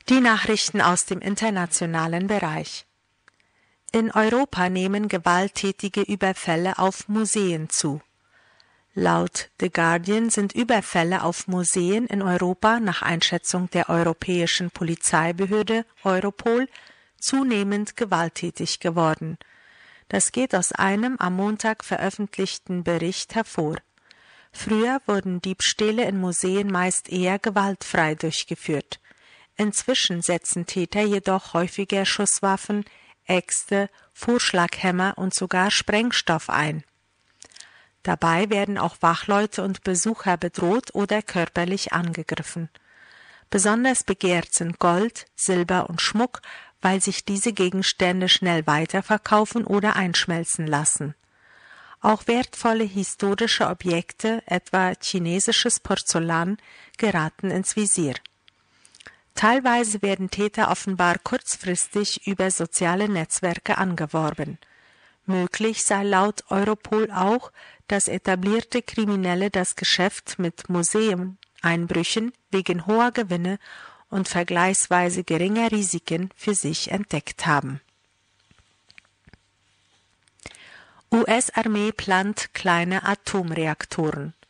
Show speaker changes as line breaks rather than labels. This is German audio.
Die Nachrichten aus dem internationalen Bereich. In Europa nehmen gewalttätige Überfälle auf Museen zu. Laut The Guardian sind Überfälle auf Museen in Europa nach Einschätzung der europäischen Polizeibehörde Europol zunehmend gewalttätig geworden. Das geht aus einem am Montag veröffentlichten Bericht hervor. Früher wurden Diebstähle in Museen meist eher gewaltfrei durchgeführt. Inzwischen setzen Täter jedoch häufiger Schusswaffen, Äxte, Vorschlaghämmer und sogar Sprengstoff ein. Dabei werden auch Wachleute und Besucher bedroht oder körperlich angegriffen. Besonders begehrt sind Gold, Silber und Schmuck, weil sich diese Gegenstände schnell weiterverkaufen oder einschmelzen lassen. Auch wertvolle historische Objekte, etwa chinesisches Porzellan, geraten ins Visier. Teilweise werden Täter offenbar kurzfristig über soziale Netzwerke angeworben. Möglich sei laut Europol auch, dass etablierte Kriminelle das Geschäft mit Museumeinbrüchen wegen hoher Gewinne und vergleichsweise geringer Risiken für sich entdeckt haben. US-Armee plant kleine Atomreaktoren.